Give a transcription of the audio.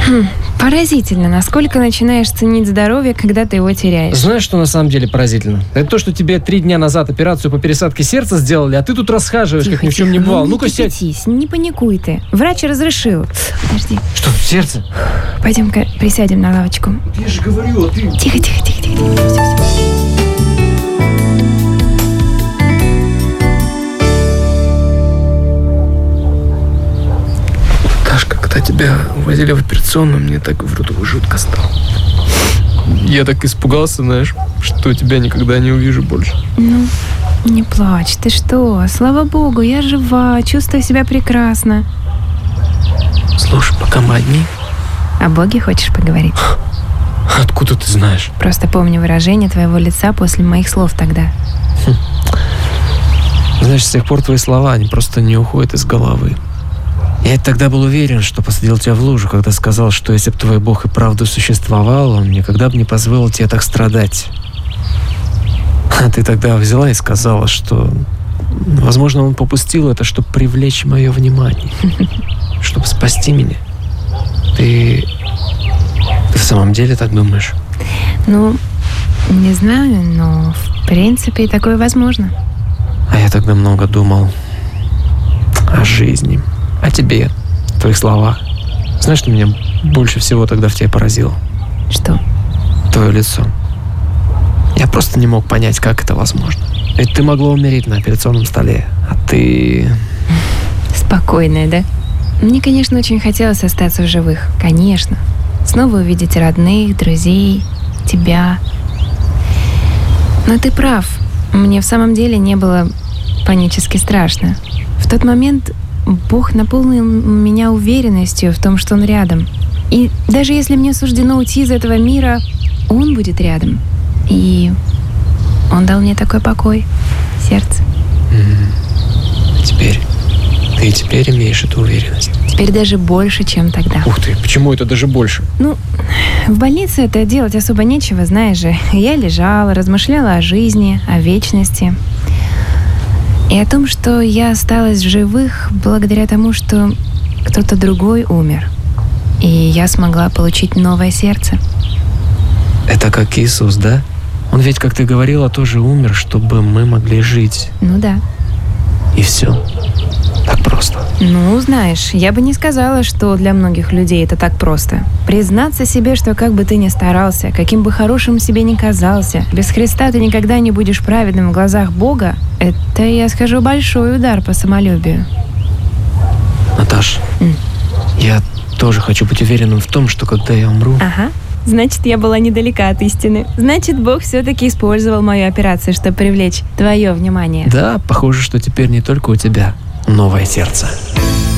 Поразительно, насколько начинаешь ценить здоровье, когда ты его теряешь. Знаешь, что на самом деле поразительно? Это то, что тебе 3 дня назад операцию по пересадке сердца сделали, а ты тут расхаживаешь, как ни в чем не бывало. Ну-ка, сядь. Не паникуй ты. Врач разрешил. Подожди. Что, сердце? Пойдем-ка присядем на лавочку. Я же говорю, а ты... Тихо. Все. Когда тебя увозили в операционную, мне так вроде жутко стало. Я так испугался, знаешь, что тебя никогда не увижу больше. Ну, не плачь, ты что? Слава богу, я жива, чувствую себя прекрасно. Слушай, пока мы одни... О Боге хочешь поговорить? Откуда ты знаешь? Просто помню выражение твоего лица после моих слов тогда. Знаешь, с тех пор твои слова, они просто не уходят из головы. Я тогда был уверен, что посадил тебя в лужу, когда сказал, что если бы твой Бог и правда существовал, он никогда бы не позволил тебе так страдать. А ты тогда взяла и сказала, что, возможно, он попустил это, чтобы привлечь мое внимание, чтобы спасти меня. Ты в самом деле так думаешь? Ну, не знаю, но в принципе такое возможно. А я тогда много думал о жизни. О тебе, о твоих словах. Знаешь, что меня больше всего тогда в тебе поразило? Что? Твое лицо. Я просто не мог понять, как это возможно. Ведь ты могла умереть на операционном столе, а ты... Спокойная, да? Мне, конечно, очень хотелось остаться в живых. Конечно. Снова увидеть родных, друзей, тебя. Но ты прав. Мне в самом деле не было панически страшно. В тот момент... Бог наполнил меня уверенностью в том, что Он рядом. И даже если мне суждено уйти из этого мира, Он будет рядом. И Он дал мне такой покой, сердце. Ты теперь имеешь эту уверенность? Теперь даже больше, чем тогда. Ух ты, почему это даже больше? Ну, в больнице это делать особо нечего, знаешь же. Я лежала, размышляла о жизни, о вечности. И о том, что я осталась в живых благодаря тому, что кто-то другой умер. И я смогла получить новое сердце. Это как Иисус, да? Он ведь, как ты говорила, тоже умер, чтобы мы могли жить. Ну да. И все. Так просто. Ну, знаешь, я бы не сказала, что для многих людей это так просто. Признаться себе, что как бы ты ни старался, каким бы хорошим себе ни казался, без Христа ты никогда не будешь праведным в глазах Бога, это, я скажу, большой удар по самолюбию. Наташ, я тоже хочу быть уверенным в том, что когда я умру... Ага. Значит, я была недалека от истины. Значит, Бог все-таки использовал мою операцию, чтобы привлечь твое внимание. Да, похоже, что теперь не только у тебя новое сердце.